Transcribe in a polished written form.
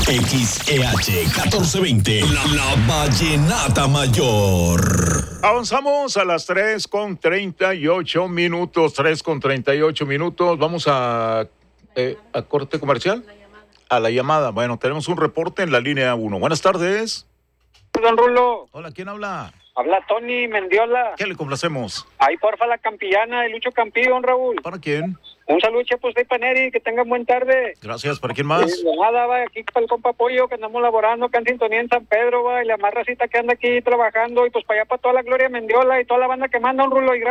XEH 1420, la Vallenata Mayor. Avanzamos a las 3:38 minutos. 3:38 minutos. Vamos a corte comercial. A la llamada. Bueno, tenemos un reporte en la línea 1. Buenas tardes. Don Rulo. Hola, ¿quién habla? Habla Tony Mendiola. ¿Qué le complacemos? Ahí porfa la campillana de Lucho Campillo, Raúl. ¿Para quién? Un saludo, Chepos de Paneri, que tengan buen tarde. Gracias, ¿para quién más? Nada, va, aquí para el compa Pollo, que andamos laborando acá en sintonía en San Pedro, va, y la más racita que anda aquí trabajando, y pues para allá para toda la Gloria Mendiola y toda la banda que manda, un Rulo, y